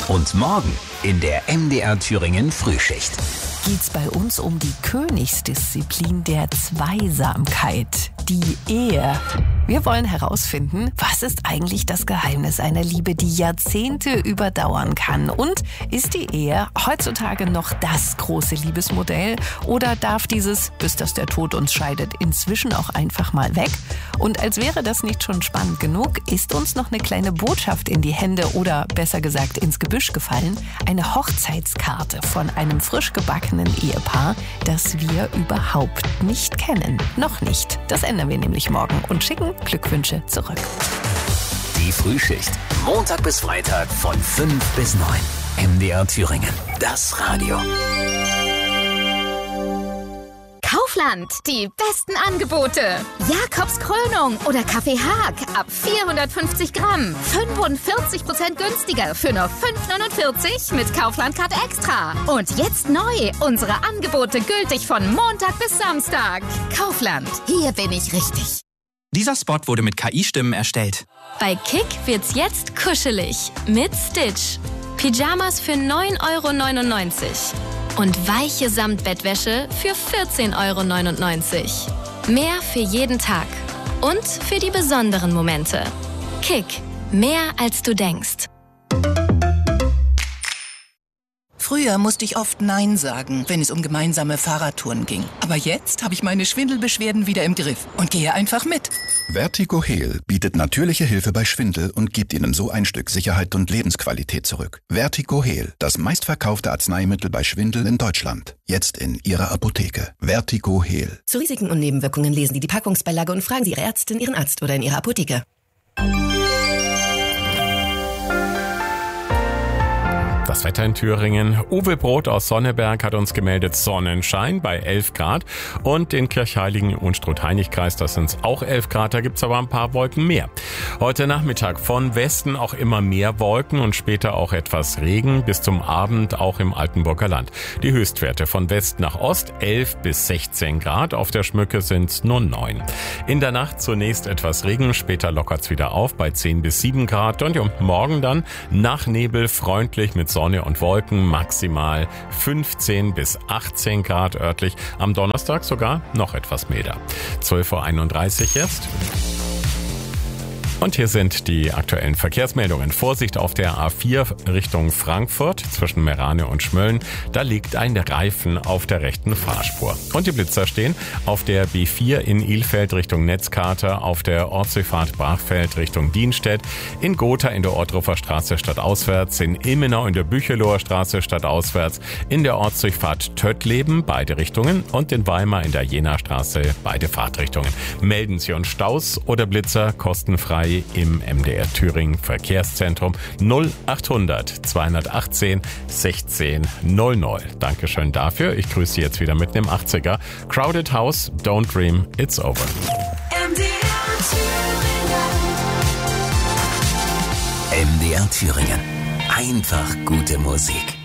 Und morgen in der MDR Thüringen Frühschicht. Geht's bei uns um die Königsdisziplin der Zweisamkeit, die Ehe. Wir wollen herausfinden, was ist eigentlich das Geheimnis einer Liebe, die Jahrzehnte überdauern kann? Und ist die Ehe heutzutage noch das große Liebesmodell? Oder darf dieses, bis dass der Tod uns scheidet, inzwischen auch einfach mal weg? Und als wäre das nicht schon spannend genug, ist uns noch eine kleine Botschaft in die Hände oder besser gesagt ins Gebüsch gefallen. Eine Hochzeitskarte von einem frisch gebackenen Ehepaar, das wir überhaupt nicht kennen. Noch nicht. Das ändern wir nämlich morgen und schicken Glückwünsche zurück. Die Frühschicht. Montag bis Freitag von 5 bis 9. MDR Thüringen. Das Radio. Kaufland. Die besten Angebote. Jakobs Krönung oder Kaffee Haag. Ab 450 Gramm. 45% günstiger für nur 5,49 mit Kaufland-Card Extra. Und jetzt neu. Unsere Angebote gültig von Montag bis Samstag. Kaufland. Hier bin ich richtig. Dieser Spot wurde mit KI-Stimmen erstellt. Bei Kick wird's jetzt kuschelig mit Stitch. Pyjamas für 9,99 € und weiche Samtbettwäsche für 14,99 €. Mehr für jeden Tag und für die besonderen Momente. Kick. Mehr als du denkst. Früher musste ich oft Nein sagen, wenn es um gemeinsame Fahrradtouren ging. Aber jetzt habe ich meine Schwindelbeschwerden wieder im Griff und gehe einfach mit. Vertigo Heal bietet natürliche Hilfe bei Schwindel und gibt Ihnen so ein Stück Sicherheit und Lebensqualität zurück. Vertigo Heal, das meistverkaufte Arzneimittel bei Schwindel in Deutschland. Jetzt in Ihrer Apotheke. Vertigo Heal. Zu Risiken und Nebenwirkungen lesen Sie die Packungsbeilage und fragen Sie Ihre Ärztin, Ihren Arzt oder in Ihrer Apotheke. Das Wetter in Thüringen. Uwe Brot aus Sonneberg hat uns gemeldet, Sonnenschein bei 11 Grad. Und in Kirchheiligen und Unstrut-Heinig-Kreis, das sind auch 11 Grad, da gibt's aber ein paar Wolken mehr. Heute Nachmittag von Westen auch immer mehr Wolken und später auch etwas Regen, bis zum Abend auch im Altenburger Land. Die Höchstwerte von West nach Ost 11 bis 16 Grad, auf der Schmücke sind's nur 9. In der Nacht zunächst etwas Regen, später lockert's wieder auf bei 10 bis 7 Grad. Und morgen dann nach Nebel freundlich mit Sonne und Wolken, maximal 15 bis 18 Grad örtlich. Am Donnerstag sogar noch etwas milder. 12:31 Uhr jetzt. Und hier sind die aktuellen Verkehrsmeldungen. Vorsicht auf der A4 Richtung Frankfurt zwischen Merane und Schmölln. Da liegt ein Reifen auf der rechten Fahrspur. Und die Blitzer stehen auf der B4 in Ilfeld Richtung Netzkater, auf der Ortsdurchfahrt Brachfeld Richtung Dienstedt, in Gotha in der Ortruffer Straße stadtauswärts, in Ilmenau in der Bücheloher Straße stadtauswärts, in der Ortsdurchfahrt Töttleben beide Richtungen und in Weimar in der Jena Straße beide Fahrtrichtungen. Melden Sie uns Staus oder Blitzer kostenfrei im MDR Thüringen Verkehrszentrum 0800 218 16 00. Dankeschön dafür. Ich grüße Sie jetzt wieder mit dem 80er. Crowded House, Don't Dream, It's Over. MDR Thüringen. Einfach gute Musik.